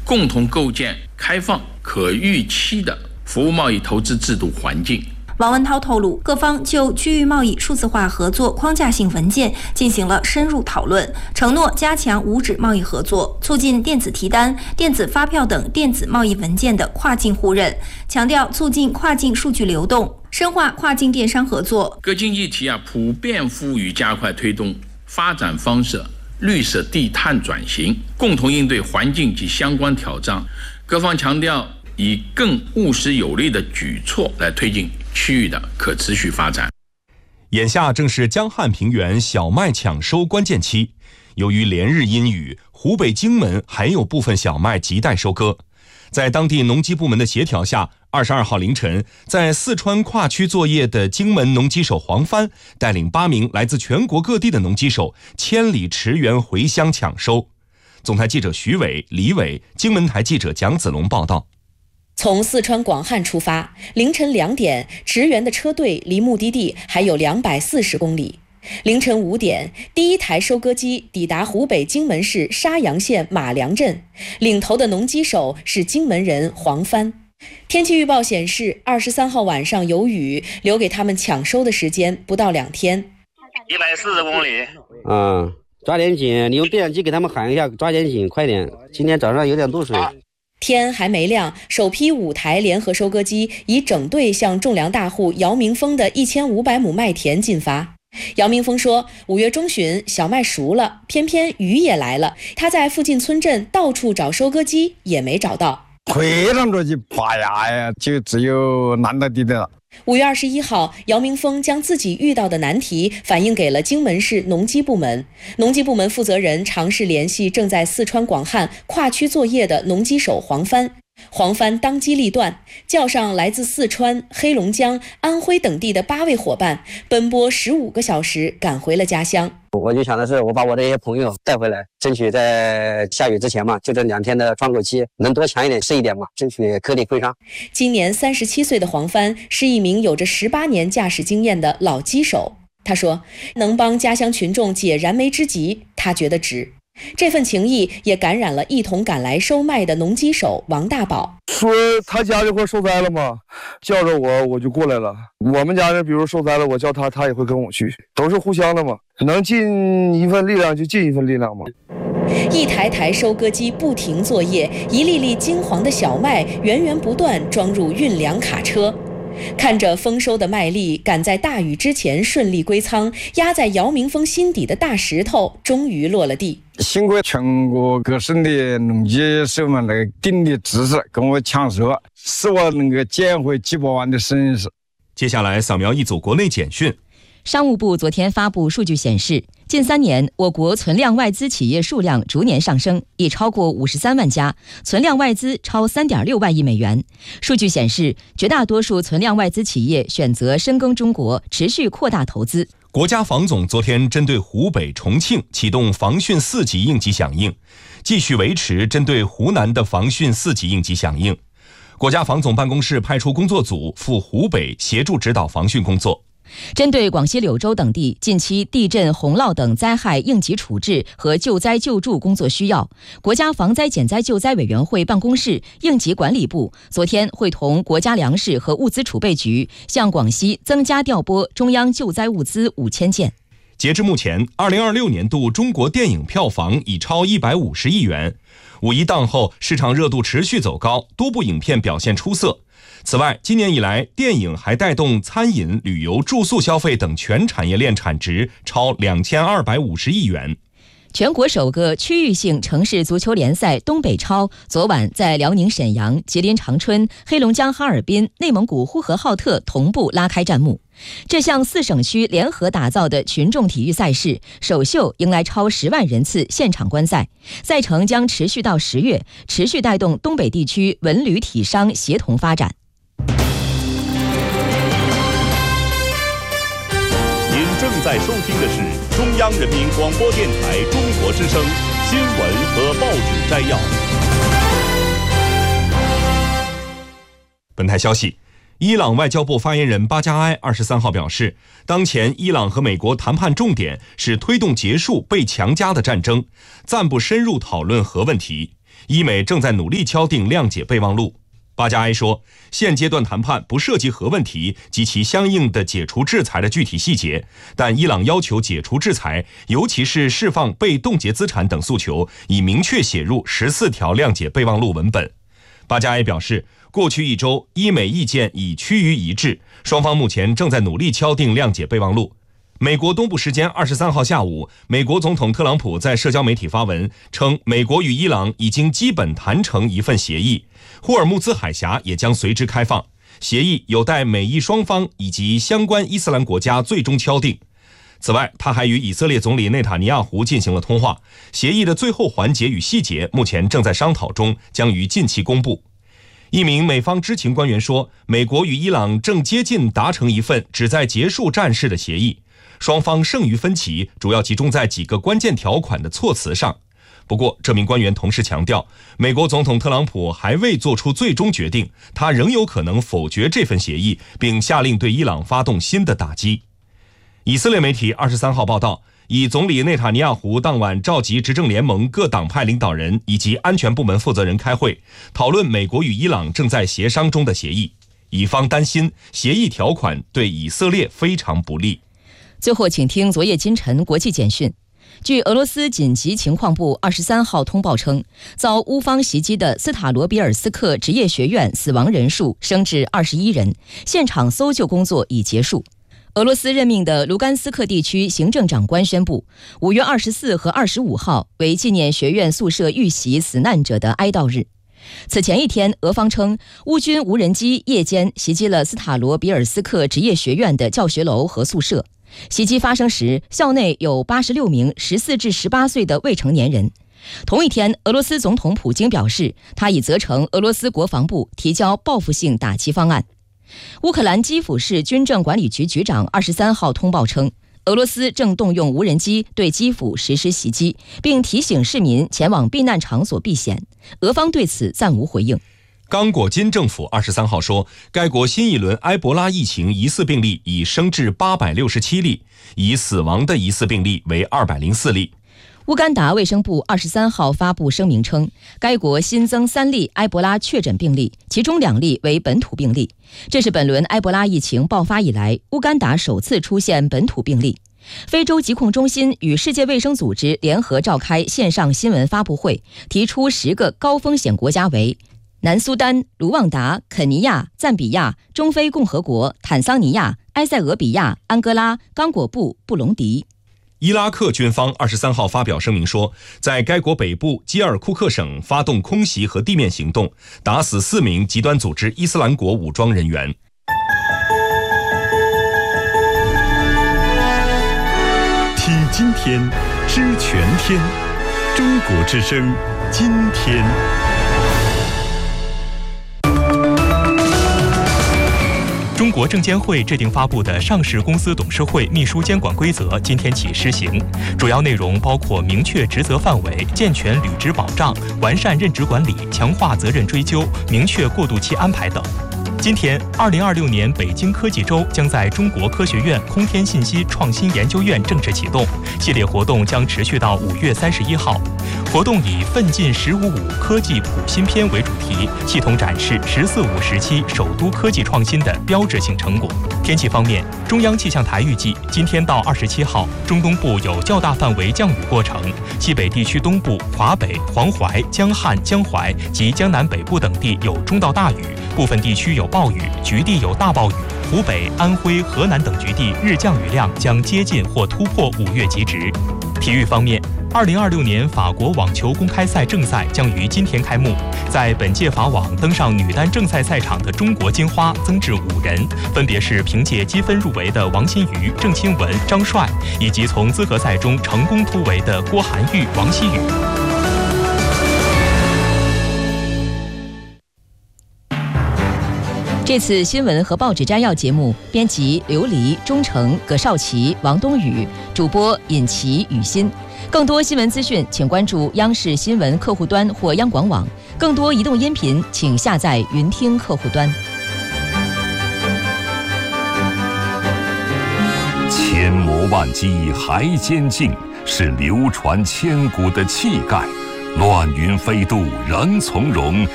共同构建开放、可预期的服务贸易投资制度环境。 王文涛透露，各方就区域贸易数字化合作框架性文件进行了深入讨论，承诺加强无纸贸易合作，促进电子提单、电子发票等电子贸易文件的跨境互认，强调促进跨境数据流动，深化跨境电商合作。 各经济体普遍呼吁加快推动发展方式绿色低碳转型，共同应对环境及相关挑战。各方强调以更务实有力的举措来推进区域的可持续发展。 眼下正是江汉平原小麦抢收关键期，由于连日阴雨，湖北荆门还有部分小麦亟待收割。在当地农机部门的协调下，22号凌晨，在四川跨区作业的荆门农机手黄帆带领8名来自全国各地的农机手千里驰援回乡抢收。总台记者徐伟、李伟，荆门台记者蒋子龙报道。 从四川广汉出发，凌晨2点，驰援的车队离目的地还有240公里。凌晨5点，第一台收割机抵达湖北荆门市沙洋县马良镇，领头的农机手是荆门人黄帆。天气预报显示，23号晚上有雨，留给他们抢收的时间不到2天。 140公里。 抓点紧，你用对讲机给他们喊一下，抓点紧，快点。今天早上有点露水。 天还没亮，首批5台联合收割机以整队向种粮大户姚明峰的1500亩麦田进发。姚明峰说，5月中旬小麦熟了，偏偏雨也来了，他在附近村镇到处找收割机也没找到， 非常着急，拔呀，就只有难得地的了。 5月21号，姚明峰将自己遇到的难题反映给了荆门市农机部门。农机部门负责人尝试联系正在四川广汉跨区作业的农机手黄帆。黄帆当机立断，叫上来自四川、黑龙江、安徽等地的8位伙伴，奔波15个小时赶回了家乡。 我就想的是，我把我的一些朋友带回来，争取在下雨之前嘛，就这2天的窗口期，能多抢一点是一点嘛，争取颗粒归商。 今年37岁的黄帆是一名有着18年驾驶经验的老机手。他说，能帮家乡群众解燃眉之急，他觉得值。这份情谊也感染了一同赶来收麦的农机手王大宝。 说他家这块受灾了嘛，叫着我就过来了。我们家人比如受灾了，我叫他，他也会跟我去，都是互相的嘛，能尽一份力量就尽一份力量嘛。 一台台收割机不停作业，一粒粒金黄的小麦源源不断装入运粮卡车。看着丰收的麦粒赶在大雨之前顺利归仓，压在姚明峰心底的大石头终于落了地。 辛苦全国各省的农机手们来鼎力支持，跟我抢收，使我能够捡回几百万的损失。 接下来扫描一组国内简讯。 商务部昨天发布数据显示，近3年我国存量外资企业数量逐年上升，已超过53万家，存量外资超3.6万亿美元。数据显示，绝大多数存量外资企业选择深耕中国，持续扩大投资。 国家防总昨天针对湖北、重庆启动防汛4级应急响应，继续维持针对湖南的防汛4级应急响应。国家防总办公室派出工作组赴湖北协助指导防汛工作。 针对广西柳州等地近期地震、洪涝等灾害应急处置和救灾救助工作需要，国家防灾减灾救灾委员会办公室应急管理部昨天会同国家粮食和物资储备局向广西增加调拨中央救灾物资5000件。 截至目前，2026年度中国电影票房已超150亿元。5一档后，市场热度持续走高，多部影片表现出色。此外，今年以来，电影还带动餐饮、旅游、住宿消费等全产业链产值超2250亿元。 全国首个区域性城市足球联赛东北超昨晚在辽宁沈阳、吉林长春、黑龙江哈尔滨、内蒙古呼和浩特同步拉开战幕。这项4省区联合打造的群众体育赛事首秀迎来超10万人次现场观赛，赛程将持续到10月，持续带动东北地区文旅体商协同发展。 您正在收听的是中央人民广播电台中国之声新闻和报纸摘要。 本台消息，伊朗外交部发言人巴加埃23号表示，当前伊朗和美国谈判重点是推动结束被强加的战争，暂不深入讨论核问题。 伊美正在努力敲定谅解备忘录。巴加埃说，现阶段谈判不涉及核问题及其相应的解除制裁的具体细节，但伊朗要求解除制裁，尤其是释放被冻结资产等诉求，已明确写入14条谅解备忘录文本。巴加埃表示，过去1周，伊美意见已趋于一致，双方目前正在努力敲定谅解备忘录。美国东部时间23号下午，美国总统特朗普在社交媒体发文称，美国与伊朗已经基本谈成一份协议，霍尔木兹海峡也将随之开放。协议有待美伊双方以及相关伊斯兰国家最终敲定。此外，他还与以色列总理内塔尼亚胡进行了通话，协议的最后环节与细节目前正在商讨中，将于近期公布。一名美方知情官员说，美国与伊朗正接近达成一份旨在结束战事的协议，双方剩余分歧主要集中在几个关键条款的措辞上。不过，这名官员同时强调，美国总统特朗普还未做出最终决定，他仍有可能否决这份协议，并下令对伊朗发动新的打击。以色列媒体23号报道，以总理内塔尼亚胡当晚召集执政联盟各党派领导人以及安全部门负责人开会，讨论美国与伊朗正在协商中的协议。以方担心协议条款对以色列非常不利。 最后，请听昨夜今晨国际简讯。据俄罗斯紧急情况部23号通报称，遭乌方袭击的斯塔罗比尔斯克职业学院死亡人数升至21人，现场搜救工作已结束。俄罗斯任命的卢甘斯克地区行政长官宣布，5月24和25号为纪念学院宿舍遇袭死难者的哀悼日。此前一天，俄方称乌军无人机夜间袭击了斯塔罗比尔斯克职业学院的教学楼和宿舍。袭击发生时，校内有86名14至18岁的未成年人。同一天，俄罗斯总统普京表示，他已责成俄罗斯国防部提交报复性打击方案。乌克兰基辅市军政管理局局长23号通报称，俄罗斯正动用无人机对基辅实施袭击，并提醒市民前往避难场所避险。俄方对此暂无回应。 刚果金政府23号说，该国新一轮埃博拉疫情疑似病例已升至867例，已死亡的疑似病例为204例。 乌干达卫生部23号发布声明称，该国新增3例埃博拉确诊病例，其中2例为本土病例。这是本轮埃博拉疫情爆发以来，乌干达首次出现本土病例。非洲疾控中心与世界卫生组织联合召开线上新闻发布会，提出10个高风险国家为南苏丹、卢旺达、肯尼亚、赞比亚、中非共和国、坦桑尼亚、埃塞俄比亚、安哥拉、刚果布、布隆迪。 伊拉克军方23号发表声明说，在该国北部基尔库克省发动空袭和地面行动，打死4名极端组织伊斯兰国武装人员。 听今天，知全天，中国之声，今天。中国证监会制定发布的上市公司董事会秘书监管规则今天起施行，主要内容包括明确职责范围、健全履职保障、完善任职管理、强化责任追究、明确过渡期安排等。今天，2026年北京科技周将在中国科学院空天信息创新研究院正式启动，系列活动将持续到5月31号。活动以“奋进1055科技普新篇”为主题，系统展示“1045”时期首都科技创新的标志性成果。天气方面，中央气象台预计，今天到27号，中东部有较大范围降雨过程，西北地区东部、华北、黄淮、江汉、江淮及江南北部等地有中到大雨，部分地区有暴雨，局地有大暴雨。湖北、安徽、河南等局地日降雨量将接近或突破5月极值。体育方面，2026年法国网球公开赛正赛将于今天开幕。在本届法网登上女单正赛赛场的中国金花增至5人，分别是凭借积分入围的王欣瑜、郑钦文、张帅，以及从资格赛中成功突围的郭涵玉、王希雨。 这次新闻和报纸摘要节目，编辑刘黎、钟诚、葛少奇、王冬雨，主播尹奇、雨欣。更多新闻资讯，请关注央视新闻客户端或央广网。更多移动音频，请下载云听客户端。 千磨万击还坚劲，是流传千古的气概。 乱云飞渡人从容，